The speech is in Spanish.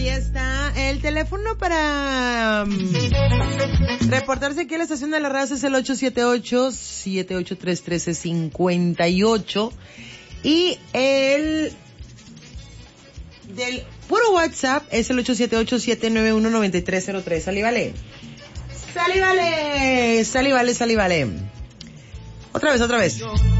ahí está. El teléfono para reportarse aquí a la estación de la raza es el 878-783-1358. Y el del puro WhatsApp es el 878-791-9303. Salí, vale. Salí, vale. Salí, vale, salí, vale. Otra vez.